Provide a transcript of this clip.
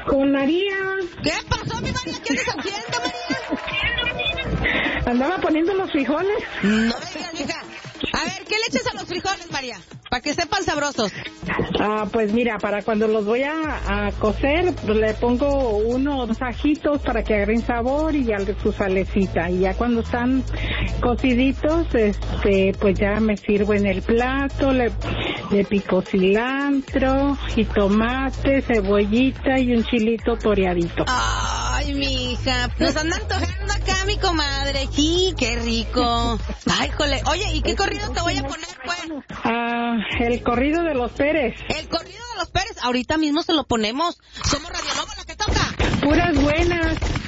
Con María. ¿Qué pasó, mi María? ¿Qué andas haciendo, María? Andaba poniendo los frijoles. No me digas, hija. A ver, ¿qué le echas a los frijoles, María? Para que sepan sabrosos. Pues mira, para cuando los voy a cocer, pues le pongo 1 o 2 ajitos para que agarren sabor y ya su salecita. Y ya cuando están cociditos, pues ya me sirvo en el plato, le pico cilantro y tomate, cebollita y un chilito toreadito. Ay, mija, nos andan antojando acá, mi comadre. Sí, qué rico. Ay, jole. Oye, ¿y qué corrido te voy a poner, pues? El corrido de los Pérez. El corrido de los Pérez. Ahorita mismo se lo ponemos. Somos Radio Lobo la que toca. Puras buenas.